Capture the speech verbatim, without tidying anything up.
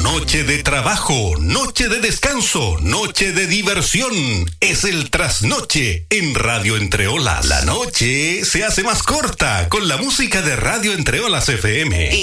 Noche de trabajo, noche de descanso, noche de diversión. Es el trasnoche en Radio Entre Olas. La noche se hace más corta con la música de Radio Entre Olas F M.